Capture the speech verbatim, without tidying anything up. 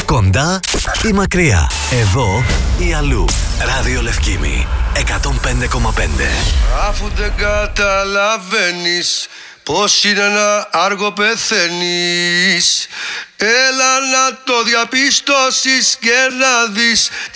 Κοντά ή μακριά, εδώ ή αλλού. Ράδιο Λευκήμη εκατόν πέντε κόμμα πέντε. Αφού δεν καταλαβαίνεις πως είναι να άργο πεθαίνεις, έλα να το διαπιστώσεις και να δεις